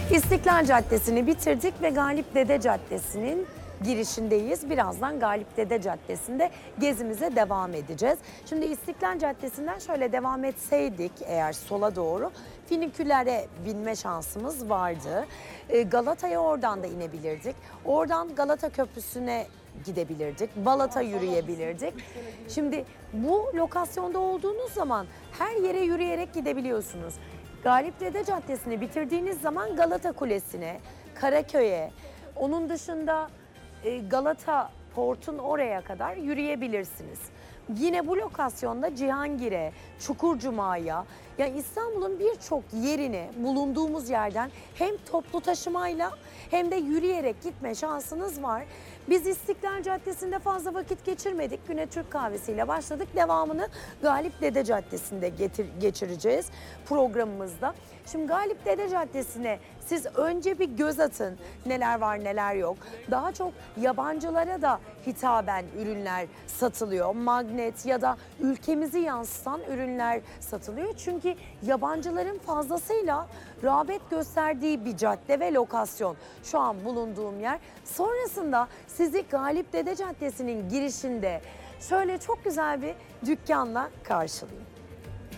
İstiklal Caddesi'ni bitirdik ve Galip Dede Caddesi'nin girişindeyiz. Birazdan Galip Dede Caddesi'nde gezimize devam edeceğiz. Şimdi İstiklal Caddesi'nden şöyle devam etseydik eğer sola doğru finiküllere binme şansımız vardı. Galata'ya oradan da inebilirdik. Oradan Galata Köprüsü'ne gidebilirdik. Balat'a yürüyebilirdik. Şimdi bu lokasyonda olduğunuz zaman her yere yürüyerek gidebiliyorsunuz. Galip Dede Caddesi'ni bitirdiğiniz zaman Galata Kulesi'ne, Karaköy'e, onun dışında Galata Port'un oraya kadar yürüyebilirsiniz. Yine bu lokasyonda Cihangir'e, Çukurcuma'ya, yani İstanbul'un birçok yerini bulunduğumuz yerden hem toplu taşımayla hem de yürüyerek gitme şansınız var. Biz İstiklal Caddesi'nde fazla vakit geçirmedik. Güne Türk kahvesiyle başladık. Devamını Galip Dede Caddesi'nde geçireceğiz programımızda. Şimdi Galip Dede Caddesi'ne siz önce bir göz atın. Neler var neler yok. Daha çok yabancılara da hitaben ürünler satılıyor. Magnet ya da ülkemizi yansıtan ürünler satılıyor. Çünkü yabancıların fazlasıyla rağbet gösterdiği bir cadde ve lokasyon. Şu an bulunduğum yer. Sonrasında sizi Galip Dede Caddesi'nin girişinde şöyle çok güzel bir dükkanla karşılayayım.